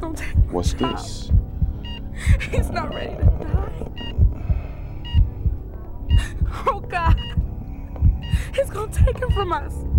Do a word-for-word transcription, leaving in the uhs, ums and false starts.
gonna take What's my child. this? He's not ready to die. Oh, God. He's gonna take him from us.